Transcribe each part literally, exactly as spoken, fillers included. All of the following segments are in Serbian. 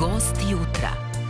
Gost jutra.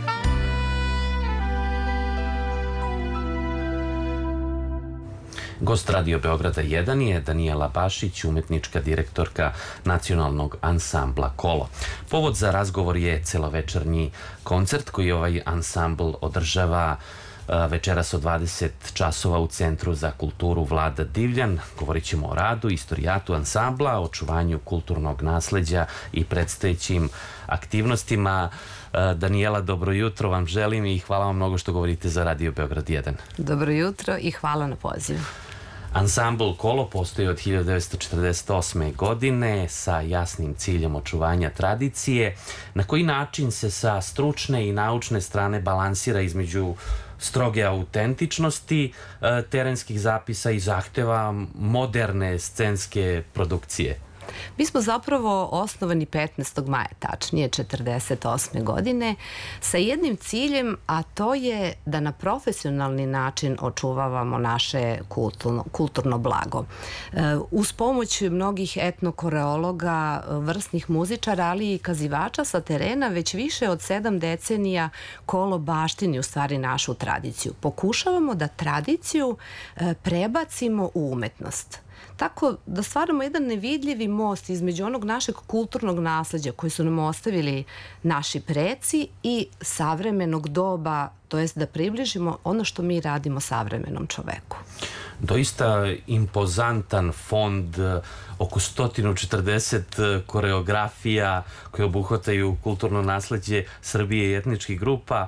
Gost Radio Beograda jedan je Danijela Bašić, umetnička direktorka nacionalnog ansambla Kolo. Povod za razgovor je celovečernji koncert koji ovaj ansambl održava večeras od dvadeset časova u Centru za kulturu Vlada Divljan. Govorit ćemo o radu, istorijatu ansambla, očuvanju kulturnog nasleđa i predstojećim aktivnostima. Danijela, dobro jutro vam želim i hvala vam mnogo što govorite za Radio Beograd jedan. Dobro jutro i hvala na pozivu. Ansambl Kolo postoji od hiljadu devetsto četrdeset osme. godine sa jasnim ciljem očuvanja tradicije. Na koji način se sa stručne i naučne strane balansira između stroge autentičnosti terenskih zapisa i zahteva moderne scenske produkcije? Mi smo zapravo osnovani petnaestog maja, tačnije četrdeset osme. godine, sa jednim ciljem, a to je da na profesionalni način očuvavamo naše kulturno, kulturno blago. Uz pomoć mnogih etnokoreologa, vrsnih muzičara, ali i kazivača sa terena, već više od sedam decenija Kolo baštini u stvari našu tradiciju. Pokušavamo da tradiciju prebacimo u umetnost. Tako da stvaramo jedan nevidljivi most između onog našeg kulturnog nasleđa koji su nam ostavili naši preci i savremenog doba, to jest da približimo ono što mi radimo savremenom čoveku. Doista impozantan fond, oko sto četrdeset koreografija koje obuhvataju kulturno nasleđe Srbije i etničkih grupa.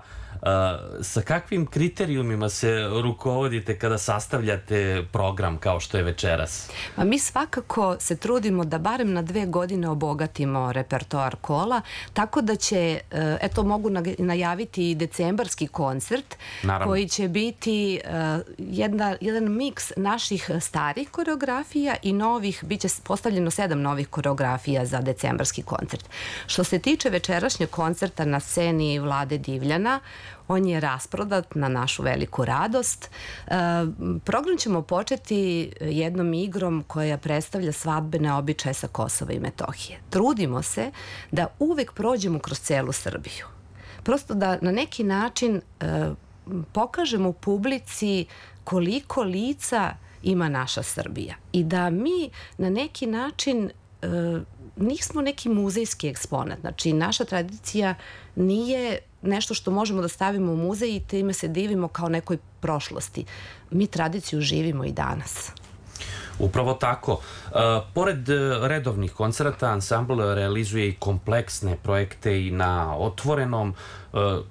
Sa kakvim kriterijumima se rukovodite kada sastavljate program kao što je večeras? Pa mi svakako se trudimo da barem na dve godine obogatimo repertoar Kola, tako da će, eto mogu najaviti i decembarski koncert, Naravno. koji će biti jedna, jedan miks naših starih koreografija i novih, bit će postavljeno sedam novih koreografija za decembarski koncert. Što se tiče večerašnjeg koncerta na sceni Vlade Divljana, on je rasprodat na našu veliku radost. E, program ćemo početi jednom igrom koja predstavlja svadbene običaje sa Kosova i Metohije. Trudimo se da uvek prođemo kroz celu Srbiju. Prosto da na neki način e, pokažemo publici koliko lica ima naša Srbija. I da mi na neki način e, nismo neki muzejski eksponat. Znači, naša tradicija nije nešto što možemo da stavimo u muzej i time se divimo kao nekoj prošlosti. Mi tradiciju živimo i danas. Upravo tako. Pored redovnih koncerata, ansambl realizuje i kompleksne projekte i na otvorenom.